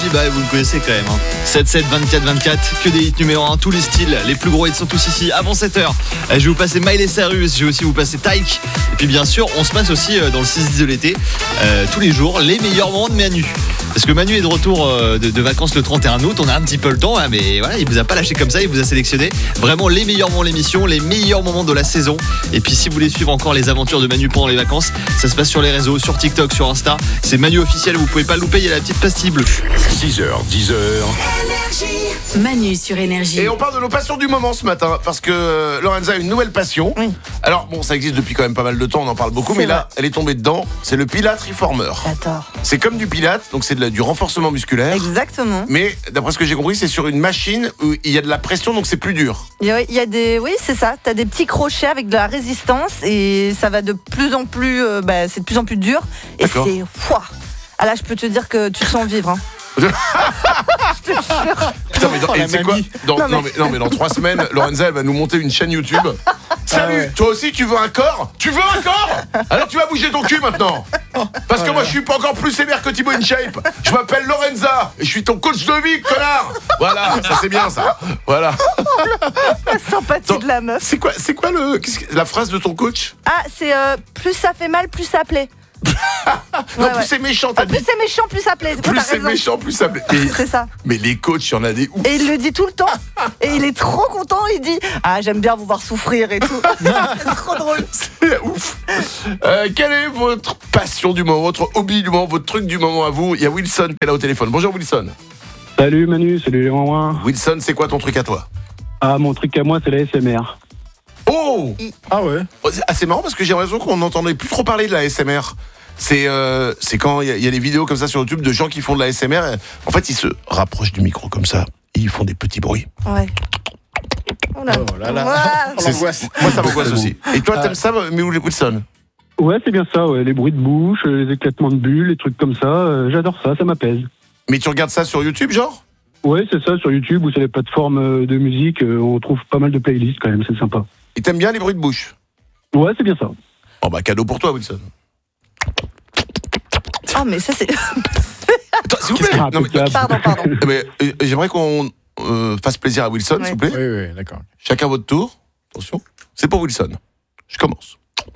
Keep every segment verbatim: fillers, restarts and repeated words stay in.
bah vous me connaissez quand même. Hein. sept sept vingt-quatre vingt-quatre, que des hits numéro un, tous les styles, les plus gros hits sont tous ici. Avant sept heures, je vais vous passer Miley Cyrus, je vais aussi vous passer Tyke. Et puis bien sûr, on se passe aussi dans le six dix de l'été, euh, tous les jours, les meilleurs moments de Manu. Parce que Manu est de retour de, de vacances le trente et un août, on a un petit peu le temps, hein, mais voilà, il vous a pas lâché comme ça, il vous a sélectionné vraiment les meilleurs moments de l'émission, les meilleurs moments de la saison. Et puis si vous voulez suivre encore les aventures de Manu pendant les vacances, ça se passe sur les réseaux, sur TikTok, sur Insta. C'est Manu officiel, vous pouvez pas le louper, il y a la petite pastille bleue. six heures, dix heures. Manu sur Énergie. Et on parle de nos passions du moment ce matin, parce que Lorenza a une nouvelle passion. Oui. Alors bon, ça existe depuis quand même pas mal de temps, on en parle beaucoup, C'est mais vrai. là, elle est tombée dedans. C'est le Pilates Reformer. J'adore. C'est comme du Pilates, donc c'est de la- du renforcement musculaire. Exactement. Mais d'après ce que j'ai compris, c'est sur une machine où il y a de la pression, donc c'est plus dur. Il y a, il y a des, oui, c'est ça. T'as des petits crochets avec de la résistance et ça va de plus en plus, euh, bah, c'est de plus en plus dur. Et D'accord. c'est, ouah. Ah là, je peux te dire que tu sens vivre. Hein. Putain, mais dans, Oh, et la tu sais quoi mamie. dans, Non, mais- non, mais, non, mais dans trois semaines, Lorenza, elle va nous monter une chaîne YouTube. Salut, ouais. toi aussi tu veux un corps? Tu veux un corps? Alors tu vas bouger ton cul maintenant. Parce que moi je suis pas encore plus sévère que Thibaut InShape. Je m'appelle Lorenza et je suis ton coach de vie, connard. Voilà, ça c'est bien ça. Voilà. La sympathie Attends, de la meuf. C'est quoi, c'est quoi le, qu'est-ce que- la phrase de ton coach? Ah, c'est euh, plus ça fait mal, plus ça plaît. Non, Ouais, plus ouais. c'est méchant, Ah, t'as plus dit. c'est méchant, plus ça plaît. Plus T'as c'est raison. méchant, plus ça plaît. Mais, C'est ça. mais les coachs, il y en a des ouf. Et il le dit tout le temps. Et il est trop content. Il dit ah, j'aime bien vous voir souffrir et tout. C'est trop drôle. C'est ouf. Euh, quelle est votre passion du moment, votre hobby du moment, votre truc du moment à vous? Il y a Wilson qui est là au téléphone. Bonjour Wilson. Salut Manu, salut les Ouin. Wilson, c'est quoi ton truc à toi? Ah, mon truc à moi, c'est la S M R. Oh, Ah ouais. Oh, c'est assez marrant parce que j'ai l'impression qu'on n'entendait plus trop parler de la S M R. C'est euh, c'est quand il y, a- il y a des vidéos comme ça sur YouTube de gens qui font de la S M R. En fait, ils se rapprochent du micro comme ça et ils font des petits bruits. Ouais. Oh là. Oh là là. Ouah. C'est- Moi, ça m'angoisse aussi. Et toi, t'aimes ça, mais où Wilson? Ouais, c'est bien ça, ouais. Les bruits de bouche, euh, les éclatements de bulles, les trucs comme ça. euh, J'adore ça, ça m'apaise. Mais tu regardes ça sur YouTube, genre? Ouais, c'est ça, sur YouTube ou sur les plateformes euh, de musique, euh, on trouve pas mal de playlists quand même, c'est sympa. Et t'aimes bien les bruits de bouche? Ouais, c'est bien ça. Oh bah cadeau pour toi, Wilson. Oh mais ça c'est. Attends, s'il vous plaît. Ah, Non, mais, impeccable. Pardon, pardon. eh ben, euh, j'aimerais qu'on euh, fasse plaisir à Wilson, Ouais. s'il vous plaît. Oui, oui, d'accord. Chacun votre tour. Attention. C'est pour Wilson. Je commence.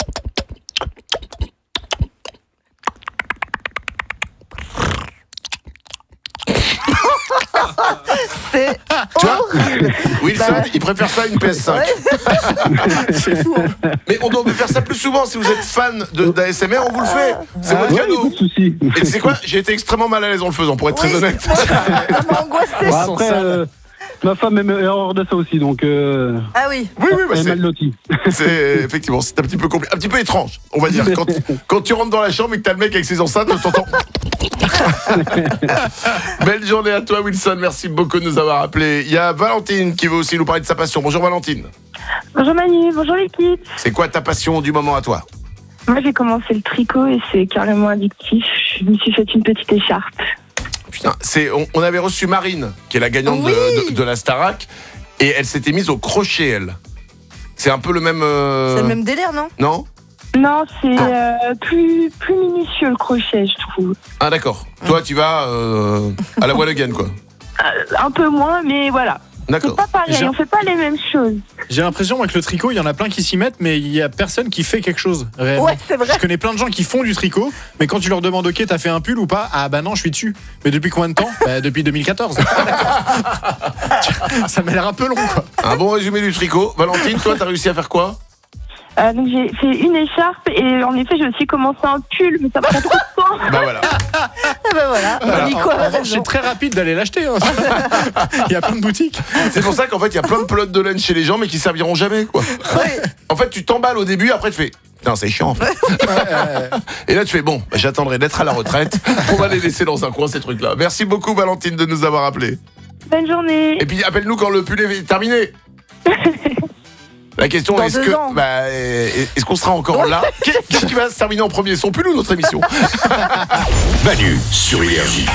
C'est Tu vois horrible. Wilson, Bah ouais. il préfère ça à une P S cinq. C'est fou. Hein. Mais on doit faire ça plus souvent. Si vous êtes fan de d'A S M R, on vous le fait. C'est votre Ouais, cadeau. pas de soucis. Et tu sais quoi? J'ai été extrêmement mal à l'aise en le faisant, pour être très Oui, honnête. moi, ça m'a angoissé. Ouais, Sans après, ça, euh, ma femme est hors de ça aussi, donc euh, Ah oui. Oui, oui, bah elle est c'est, mal lotie. c'est effectivement, c'est un petit peu compli- un petit peu étrange, on va dire. Quand, quand tu rentres dans la chambre et que t'as le mec avec ses enceintes, t'entends. Belle journée à toi, Wilson. Merci beaucoup de nous avoir appelés. Il y a Valentine qui veut aussi nous parler de sa passion. Bonjour Valentine. Bonjour Manu, bonjour l'équipe. C'est quoi ta passion du moment à toi? Moi j'ai commencé le tricot et c'est carrément addictif. Je me suis fait une petite écharpe. Putain, c'est, on, on avait reçu Marine, qui est la gagnante de- Oui. de, de la Starac, et elle s'était mise au crochet, elle. C'est un peu le même. euh, C'est le même délire, non? Non? Non, c'est euh, plus, plus minutieux le crochet, je trouve. Ah d'accord. Toi, tu vas euh, à la one again, quoi. Euh, un peu moins, mais voilà. C'est D'accord. pas pareil, J'ai- on fait pas les mêmes choses. J'ai l'impression moi, que le tricot, il y en a plein qui s'y mettent, mais il y a personne qui fait quelque chose réellement. Ouais, c'est vrai. Je connais plein de gens qui font du tricot, mais quand tu leur demandes ok, t'as fait un pull ou pas? Ah bah non, je suis dessus. Mais depuis combien de temps? Bah depuis deux mille quatorze. Ça m'a l'air un peu long, quoi. Un bon résumé du tricot. Valentine, toi, t'as réussi à faire quoi? Euh, donc j'ai fait une écharpe et en effet j'ai aussi commencé un pull, mais ça prend trop de temps. Bah voilà. Ah ben voilà. Voilà. Nico En- a en revanche, raison. c'est très rapide d'aller l'acheter. Hein. Il y a plein de boutiques. C'est pour ça qu'en fait, il y a plein de pelotes de laine chez les gens, mais qui serviront jamais, quoi. Oui. En fait, tu t'emballes au début, après tu fais. Putain, c'est chiant, en fait. Et là, tu fais bon, bah, j'attendrai d'être à la retraite. On va les laisser dans un coin, ces trucs-là. Merci beaucoup, Valentine, de nous avoir appelés. Bonne journée. Et puis, appelle-nous quand le pull est terminé. La question Dans est-ce deux que ans. bah, est-ce qu'on sera encore là? Qu'est-ce qui va se terminer en premier, son pull ou notre émission? Manu sur Énergie.